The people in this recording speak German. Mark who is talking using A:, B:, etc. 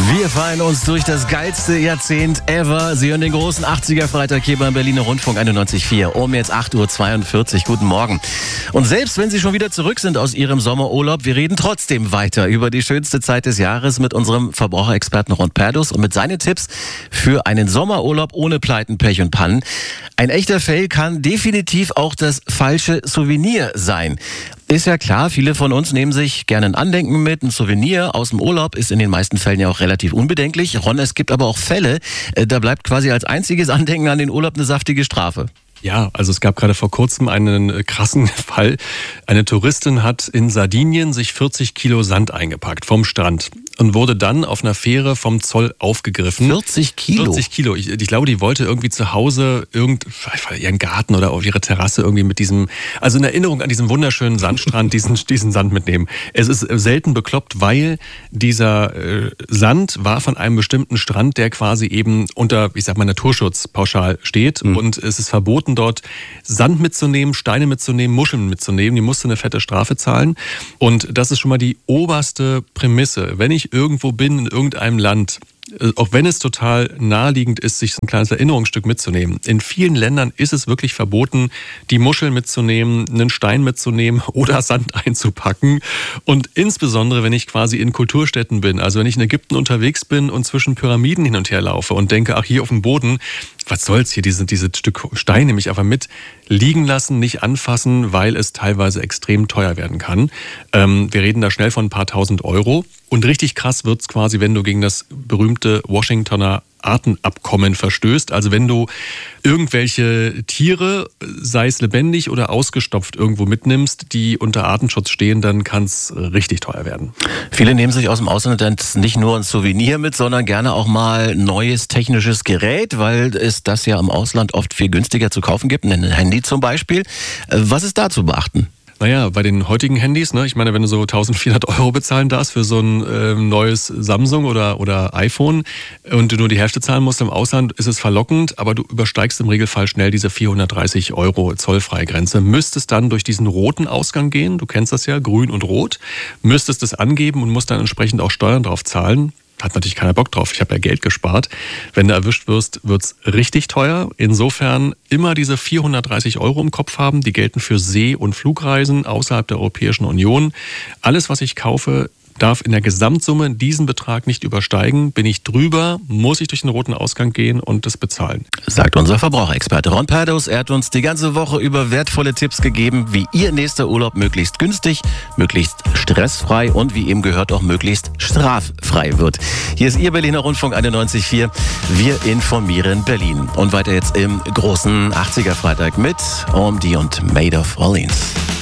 A: Wir feiern uns durch das geilste Jahrzehnt ever. Sie hören den großen 80er-Freitag hier beim Berliner Rundfunk 91.4. Um jetzt 8.42 Uhr. Guten Morgen. Und selbst wenn Sie schon wieder zurück sind aus Ihrem Sommerurlaub, wir reden trotzdem weiter über die schönste Zeit des Jahres mit unserem Verbraucherexperten Ron Perdus und mit seinen Tipps für einen Sommerurlaub ohne Pleiten, Pech und Pannen. Ein echter Fail kann definitiv auch das falsche Souvenir sein. Ist ja klar, viele von uns nehmen sich gerne ein Andenken mit. Ein Souvenir aus dem Urlaub ist in den meisten Fällen ja auch relativ unbedenklich. Ron, es gibt aber auch Fälle, da bleibt quasi als einziges Andenken an den Urlaub eine saftige Strafe.
B: Ja, also es gab gerade vor kurzem einen krassen Fall. Eine Touristin hat in Sardinien sich 40 Kilo Sand eingepackt vom Strand und wurde dann auf einer Fähre vom Zoll aufgegriffen.
A: 40 Kilo?
B: 40 Kilo. Ich glaube, die wollte irgendwie zu Hause ihren Garten oder auf ihre Terrasse irgendwie mit diesem, also in Erinnerung an diesen wunderschönen Sandstrand, diesen Sand mitnehmen. Es ist selten bekloppt, weil dieser Sand war von einem bestimmten Strand, der quasi eben unter, ich sag mal, Naturschutz pauschal steht. Und es ist verboten, dort Sand mitzunehmen, Steine mitzunehmen, Muscheln mitzunehmen. Die musste eine fette Strafe zahlen. Und das ist schon mal die oberste Prämisse. Wenn ich irgendwo bin, in irgendeinem Land, auch wenn es total naheliegend ist, sich so ein kleines Erinnerungsstück mitzunehmen. In vielen Ländern ist es wirklich verboten, die Muscheln mitzunehmen, einen Stein mitzunehmen oder Sand einzupacken. Und insbesondere, wenn ich quasi in Kulturstätten bin, also wenn ich in Ägypten unterwegs bin und zwischen Pyramiden hin und her laufe und denke, ach, hier auf dem Boden, was soll's hier, diese Stück Stein nehme ich einfach mit, liegen lassen, nicht anfassen, weil es teilweise extrem teuer werden kann. Wir reden da schnell von ein paar tausend Euro. Und richtig krass wird's quasi, wenn du gegen das berühmte Washingtoner Artenabkommen verstößt. Also wenn du irgendwelche Tiere, sei es lebendig oder ausgestopft, irgendwo mitnimmst, die unter Artenschutz stehen, dann kann es richtig teuer werden.
A: Viele nehmen sich aus dem Ausland nicht nur ein Souvenir mit, sondern gerne auch mal neues technisches Gerät, weil es das ja im Ausland oft viel günstiger zu kaufen gibt. Ein Handy zum Beispiel. Was ist da zu beachten?
B: Naja, bei den heutigen Handys, ne, ich meine, wenn du so 1400 Euro bezahlen darfst für so ein neues Samsung oder iPhone und du nur die Hälfte zahlen musst im Ausland, ist es verlockend, aber du übersteigst im Regelfall schnell diese 430 Euro Zollfreigrenze, müsstest dann durch diesen roten Ausgang gehen, du kennst das ja, grün und rot, müsstest es angeben und musst dann entsprechend auch Steuern drauf zahlen. Hat natürlich keiner Bock drauf. Ich habe ja Geld gespart. Wenn du erwischt wirst, wird's richtig teuer. Insofern immer diese 430 Euro im Kopf haben. Die gelten für See- und Flugreisen außerhalb der Europäischen Union. Alles, was ich kaufe, darf in der Gesamtsumme diesen Betrag nicht übersteigen. Bin ich drüber, muss ich durch den roten Ausgang gehen und das bezahlen.
A: Sagt unser Verbraucherexperte Ron Perdus. Er hat uns die ganze Woche über wertvolle Tipps gegeben, wie Ihr nächster Urlaub möglichst günstig, möglichst stressfrei und wie eben gehört auch möglichst straffrei wird. Hier ist Ihr Berliner Rundfunk 91.4. Wir informieren Berlin. Und weiter jetzt im großen 80er-Freitag mit OMD und Made of Orleans.